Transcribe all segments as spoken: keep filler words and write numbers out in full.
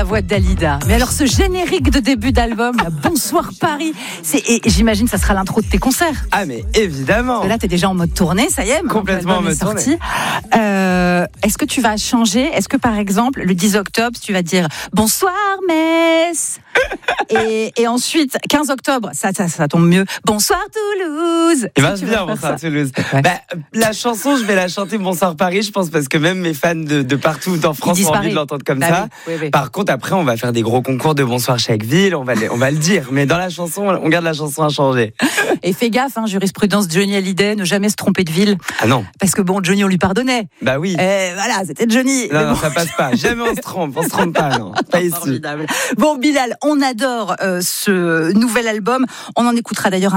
la voix de Dalida. Mais alors ce générique de début d'album, là, Bonsoir Paris, c'est, et j'imagine que ça sera l'intro de tes concerts. Ah mais évidemment. Parce que là t'es déjà en mode tournée, ça y est. Complètement en mode tournée. Euh, est-ce que tu vas changer? Est-ce que par exemple le dix octobre tu vas dire Bonsoir Metz et, et ensuite quinze octobre, ça, ça, ça tombe mieux, Bonsoir Toulouse. Et ben bien Bonsoir Toulouse. Ouais. Bah, la chanson je vais la chanter Bonsoir Paris, je pense, parce que même mes fans de, de partout en France ont envie de l'entendre comme bah ça. Oui, oui, oui. Par contre après on va faire des gros concours de Bonsoir chaque ville, on va, on va le dire, mais dans la chanson on garde la chanson à changer. Et fais gaffe, hein, jurisprudence Johnny Hallyday, ne jamais se tromper de ville. Ah non. Parce que bon, Johnny on lui pardonnait. Bah oui. Et voilà, c'était Johnny. Non, non bon. ça passe pas, jamais on se trompe, on se trompe pas, non, pas ici. Formidable. Bon Bilal, on adore euh, ce nouvel album, on en écoutera d'ailleurs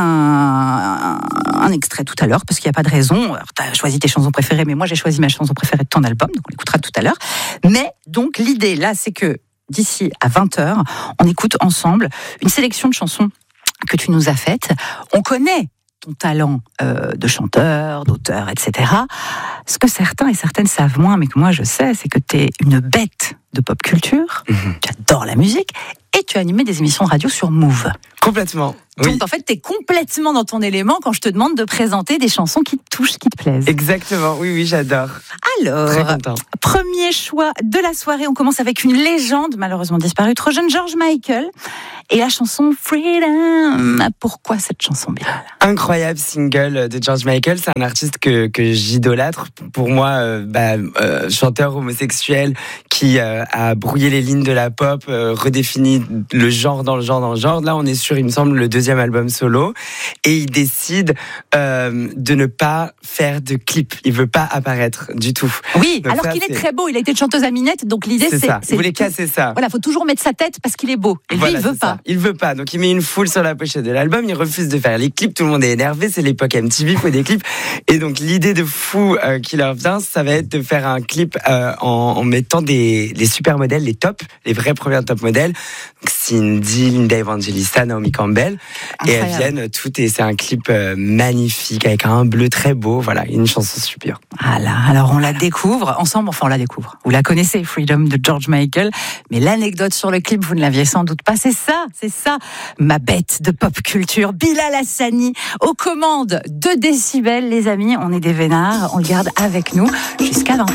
un, un, un extrait tout à l'heure, parce qu'il n'y a pas de raison. Alors, t'as choisi tes chansons préférées, mais moi j'ai choisi ma chanson préférée de ton album, donc on l'écoutera tout à l'heure. Mais donc l'idée là, c'est que d'ici à vingt heures, on écoute ensemble une sélection de chansons que tu nous as faites. On connaît ton talent euh, de chanteur, d'auteur, et cetera. Ce que certains et certaines savent moins, mais que moi je sais, c'est que tu es une bête de pop culture, mmh. Tu adores la musique, et tu as animé des émissions de radio sur Move. Complètement. Donc oui. en fait, tu es complètement dans ton élément quand je te demande de présenter des chansons qui te touchent, qui te plaisent. Exactement, oui, oui, j'adore. Alors, très content. Premier choix de la soirée, on commence avec une légende malheureusement disparue, trop jeune, George Michael, et la chanson Freedom. Pourquoi cette chanson, Bilal? Incroyable single de George Michael, c'est un artiste que, que j'idolâtre. Pour moi, euh, bah, euh, chanteur homosexuel qui euh, a brouillé les lignes de la pop, euh, redéfini le genre dans le genre dans le genre. Là, on est sur, il me semble, le deuxième album solo, et il décide euh, de ne pas faire de clip. Il veut pas apparaître du tout. Oui, donc alors ça, qu'il est c'est... très beau. Il a été chanteuse à Minette, donc l'idée c'est c'est... ça. c'est il voulait casser ça. Voilà, faut toujours mettre sa tête parce qu'il est beau. Et lui, voilà, il veut pas. Ça. Il veut pas. Donc il met une foule sur la pochette de l'album. Il refuse de faire les clips. Tout le monde est énervé. C'est l'époque M T V, il faut des clips. Et donc l'idée de fou euh, qui leur vient, ça va être de faire un clip euh, en, en mettant des les super modèles, les tops, les vrais premiers top modèles. Donc Cindy, Linda Evangelista, Naomi Campbell. Incroyable. Et elles viennent toutes, et c'est un clip euh, magnifique avec un bleu très beau. Voilà, une chanson super. Voilà, alors on la découvre ensemble, enfin on la découvre. Vous la connaissez, Freedom de George Michael, mais l'anecdote sur le clip, vous ne l'aviez sans doute pas. C'est ça, c'est ça, ma bête de pop culture, Bilal Hassani, aux commandes de Décibel, les amis. On est des vénards, on le garde avec nous jusqu'à vingt heures.